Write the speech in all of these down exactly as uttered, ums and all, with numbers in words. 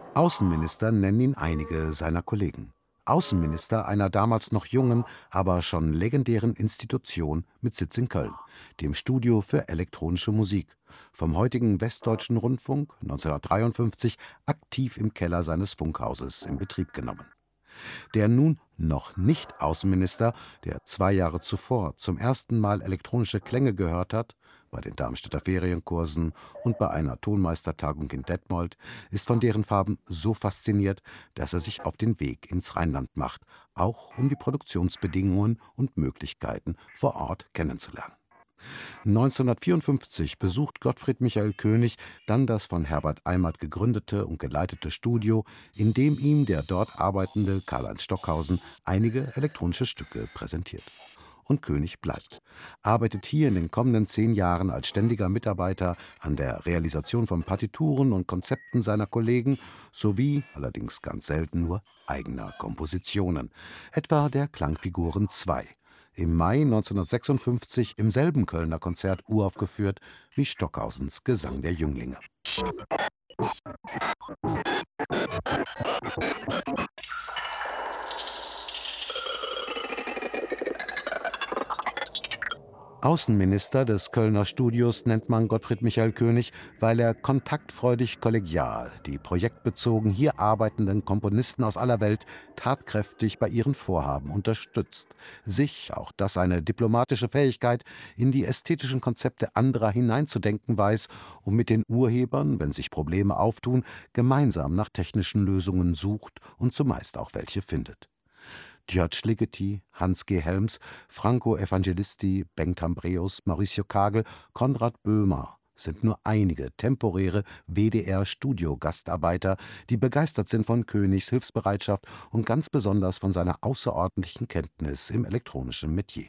Außenminister nennen ihn einige seiner Kollegen. Außenminister einer damals noch jungen, aber schon legendären Institution mit Sitz in Köln, dem Studio für elektronische Musik, vom heutigen Westdeutschen Rundfunk neunzehnhundertdreiundfünfzig aktiv im Keller seines Funkhauses in Betrieb genommen. Der nun noch nicht Außenminister, der zwei Jahre zuvor zum ersten Mal elektronische Klänge gehört hat, bei den Darmstädter Ferienkursen und bei einer Tonmeistertagung in Detmold, ist von deren Farben so fasziniert, dass er sich auf den Weg ins Rheinland macht, auch um die Produktionsbedingungen und Möglichkeiten vor Ort kennenzulernen. neunzehnhundertvierundfünfzig besucht Gottfried Michael König dann das von Herbert Eimert gegründete und geleitete Studio, in dem ihm der dort arbeitende Karl-Heinz Stockhausen einige elektronische Stücke präsentiert. Und König bleibt, arbeitet hier in den kommenden zehn Jahren als ständiger Mitarbeiter an der Realisation von Partituren und Konzepten seiner Kollegen sowie, allerdings ganz selten nur, eigener Kompositionen, etwa der Klangfiguren zwei, im Mai neunzehnhundertsechsundfünfzig im selben Kölner Konzert uraufgeführt wie Stockhausens Gesang der Jünglinge. Außenminister des Kölner Studios nennt man Gottfried Michael König, weil er kontaktfreudig kollegial die projektbezogen hier arbeitenden Komponisten aus aller Welt tatkräftig bei ihren Vorhaben unterstützt, sich, auch das eine diplomatische Fähigkeit, in die ästhetischen Konzepte anderer hineinzudenken weiß und mit den Urhebern, wenn sich Probleme auftun, gemeinsam nach technischen Lösungen sucht und zumeist auch welche findet. György Ligeti, Hans G. Helms, Franco Evangelisti, Bengt Hambreus, Mauricio Kagel, Konrad Böhmer sind nur einige temporäre W D R-Studio-Gastarbeiter, die begeistert sind von Königs Hilfsbereitschaft und ganz besonders von seiner außerordentlichen Kenntnis im elektronischen Metier.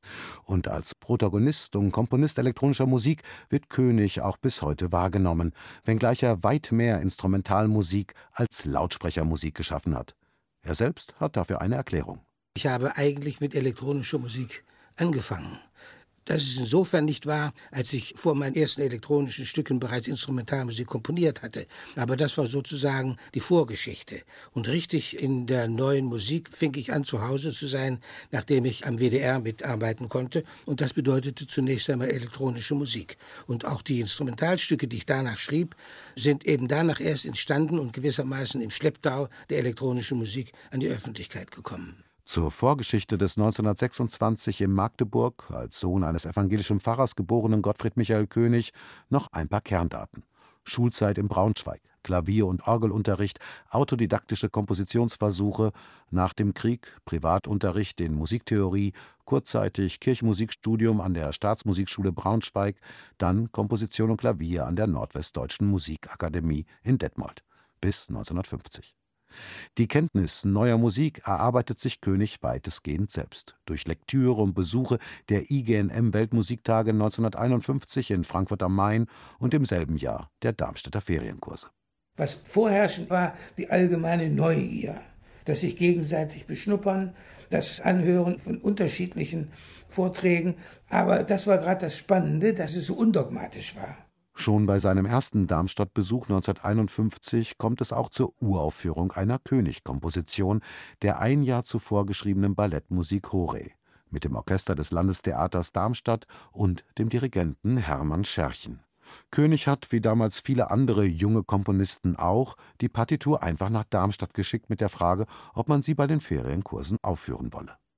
Und als Protagonist und Komponist elektronischer Musik wird König auch bis heute wahrgenommen, wenngleich er weit mehr Instrumentalmusik als Lautsprechermusik geschaffen hat. Er selbst hat dafür eine Erklärung. Ich habe eigentlich mit elektronischer Musik angefangen. Das ist insofern nicht wahr, als ich vor meinen ersten elektronischen Stücken bereits Instrumentalmusik komponiert hatte. Aber das war sozusagen die Vorgeschichte. Und richtig in der neuen Musik fing ich an, zu Hause zu sein, nachdem ich am W D R mitarbeiten konnte. Und das bedeutete zunächst einmal elektronische Musik. Und auch die Instrumentalstücke, die ich danach schrieb, sind eben danach erst entstanden und gewissermaßen im Schlepptau der elektronischen Musik an die Öffentlichkeit gekommen. Zur Vorgeschichte des neunzehnhundertsechsundzwanzig in Magdeburg als Sohn eines evangelischen Pfarrers geborenen Gottfried Michael König noch ein paar Kerndaten. Schulzeit in Braunschweig, Klavier- und Orgelunterricht, autodidaktische Kompositionsversuche, nach dem Krieg Privatunterricht in Musiktheorie, kurzzeitig Kirchenmusikstudium an der Staatsmusikschule Braunschweig, dann Komposition und Klavier an der Nordwestdeutschen Musikakademie in Detmold bis neunzehnhundertfünfzig. Die Kenntnis neuer Musik erarbeitet sich König weitestgehend selbst, durch Lektüre und Besuche der I G N M-Weltmusiktage neunzehnhunderteinundfünfzig in Frankfurt am Main und im selben Jahr der Darmstädter Ferienkurse. Was vorherrschend war, die allgemeine Neugier, das sich gegenseitig beschnuppern, das Anhören von unterschiedlichen Vorträgen, aber das war gerade das Spannende, dass es so undogmatisch war. Schon bei seinem ersten Darmstadt-Besuch neunzehnhunderteinundfünfzig kommt es auch zur Uraufführung einer König-Komposition, der ein Jahr zuvor geschriebenen Ballettmusik Hore, mit dem Orchester des Landestheaters Darmstadt und dem Dirigenten Hermann Scherchen. König hat, wie damals viele andere junge Komponisten auch, die Partitur einfach nach Darmstadt geschickt mit der Frage, ob man sie bei den Ferienkursen aufführen wolle.